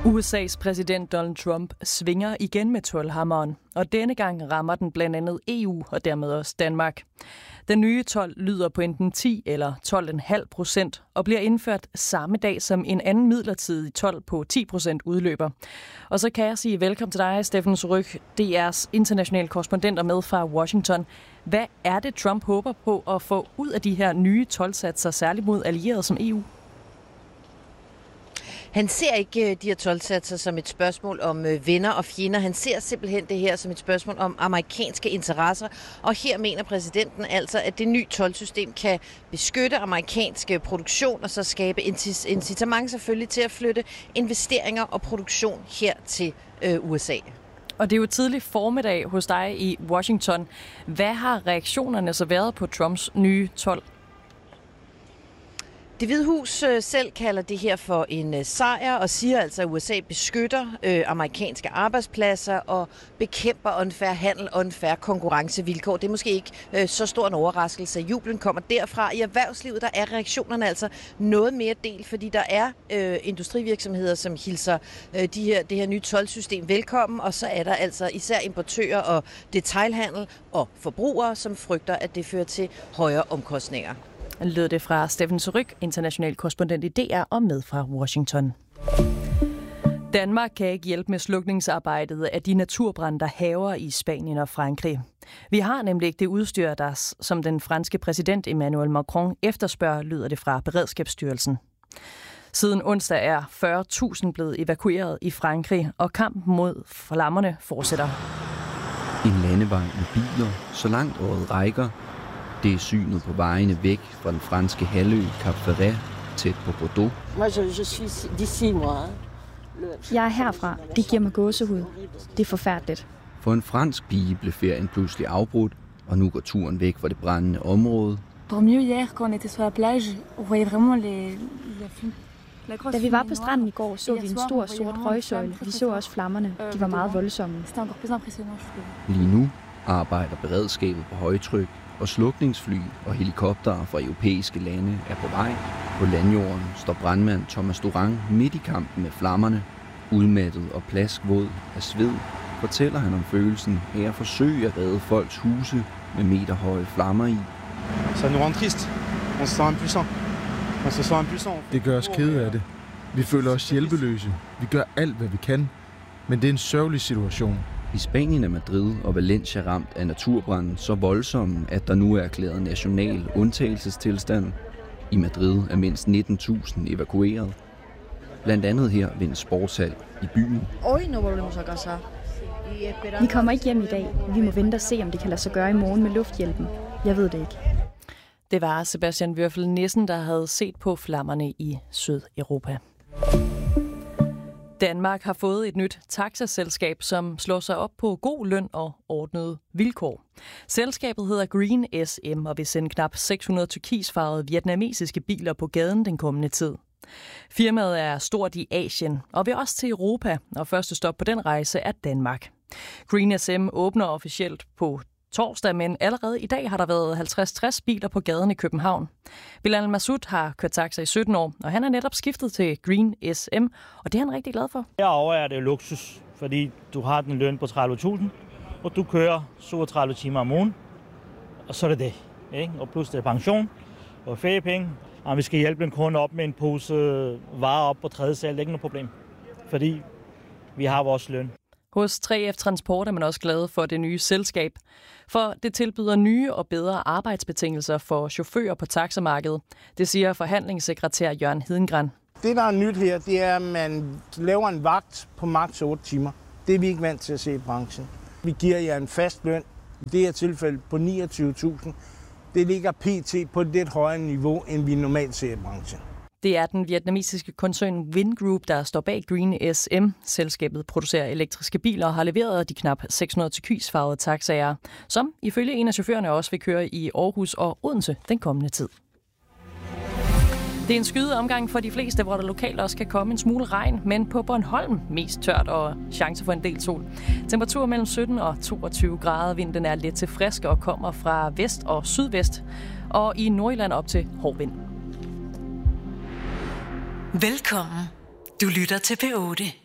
USA's præsident Donald Trump svinger igen med toldhammeren, og denne gang rammer den blandt andet EU og dermed også Danmark. Den nye told lyder på enten 10 eller 12,5% og bliver indført samme dag som en anden midlertidig told på 10% udløber. Og så kan jeg sige velkommen til dig, Steffen Surrugue, DR's internationale korrespondenter med fra Washington. Hvad er det, Trump håber på at få ud af de her nye toldsatser, særligt mod allierede som EU? Han ser ikke de her toldsatser som et spørgsmål om venner og fjender. Han ser simpelthen det her som et spørgsmål om amerikanske interesser. Og her mener præsidenten altså, at det nye toldsystem kan beskytte amerikansk produktion og så skabe incitament selvfølgelig til at flytte investeringer og produktion her til USA. Og det er jo tidlig formiddag hos dig i Washington. Hvad har reaktionerne så været på Trumps nye told? Det Hvide Hus selv kalder det her for en sejr og siger altså, at USA beskytter amerikanske arbejdspladser og bekæmper unfair handel og unfair konkurrencevilkår. Det er måske ikke så stor en overraskelse. Jublen kommer derfra. I erhvervslivet der er reaktionerne altså noget mere delt, fordi der er industrivirksomheder, som hilser det her nye toldsystem velkommen, og så er der altså især importører og detailhandel og forbrugere, som frygter, at det fører til højere omkostninger. Lød det fra Steffen Surrugue, international korrespondent i DR og med fra Washington. Danmark kan ikke hjælpe med slukningsarbejdet af de naturbrande, der hærger i Spanien og Frankrig. Vi har nemlig ikke det udstyr, som den franske præsident Emmanuel Macron efterspørger, lyder det fra Beredskabsstyrelsen. Siden onsdag er 40.000 blevet evakueret i Frankrig, og kampen mod flammerne fortsætter. En landevej med biler, så langt året rækker. Det er synet på vejene væk fra den franske halvø Cap Ferret, tæt på Bordeaux. Jeg er herfra. Det giver mig gåsehud. Det er forfærdeligt. For en fransk pige blev ferien pludselig afbrudt, og nu går turen væk fra det brændende område. Da vi var på stranden i går, så vi en stor sort røgsøjle. Vi så også flammerne. De var meget voldsomme. Lige nu arbejder beredskabet på højtryk, og slukningsfly og helikoptere fra europæiske lande er på vej. På landjorden står brandmand Thomas Durand midt i kampen med flammerne. Udmattet og plaskvåd af sved fortæller han om følelsen af at forsøge at redde folks huse med meterhøje flammer i. Det gør os kede af det. Vi føler os hjælpeløse. Vi gør alt, hvad vi kan. Men det er en sørgelig situation. I Spanien er Madrid og Valencia ramt af naturbranden så voldsomme, at der nu er erklæret national undtagelsestilstand. I Madrid er mindst 19.000 evakueret. Blandt andet her ved en sportshal i byen. Vi kommer ikke hjem i dag. Vi må vente og se, om det kan lade sig gøre i morgen med lufthjælpen. Jeg ved det ikke. Det var Sebastian Würfel Nissen, der havde set på flammerne i Sydeuropa. Danmark har fået et nyt taxaselskab, som slår sig op på god løn og ordnede vilkår. Selskabet hedder Green SM og vil sende knap 600 turkisfarvede vietnamesiske biler på gaden den kommende tid. Firmaet er stort i Asien og vil også til Europa, og første stop på den rejse er Danmark. Green SM åbner officielt på torsdag, men allerede i dag har der været 50-60 biler på gaden i København. Bilal Massoud har kørt taxa i 17 år, og han er netop skiftet til Green SM, og det er han rigtig glad for. Herovre er det luksus, fordi du har den løn på 30.000, og du kører 37 timer om ugen, og så er det det. Ikke? Og plus det er pension og feriepenge, og vi skal hjælpe en kunde op med en pose varer op på tredje sal, det er ikke noget problem, fordi vi har vores løn. Hos 3F Transport er man også glad for det nye selskab, for det tilbyder nye og bedre arbejdsbetingelser for chauffører på taxamarkedet. Det siger forhandlingssekretær Jørgen Hedengren. Det, der er nyt her, det er, at man laver en vagt på maks 8 timer. Det er vi ikke vant til at se i branchen. Vi giver jer en fast løn, i det her tilfælde på 29.000. Det ligger pt. På et lidt højere niveau, end vi normalt ser i branchen. Det er den vietnamesiske koncern Vingroup, der står bag Green SM. Selskabet producerer elektriske biler og har leveret de knap 600 turkisfarvede taxaer, som ifølge en af chaufførerne også vil køre i Aarhus og Odense den kommende tid. Det er en skyet omgang for de fleste, hvor der lokalt også kan komme en smule regn, men på Bornholm mest tørt og chance for en del sol. Temperatur mellem 17 og 22 grader. Vinden er lidt til frisk og kommer fra vest og sydvest, og i Nordjylland op til hård vind. Velkommen. Du lytter til P8.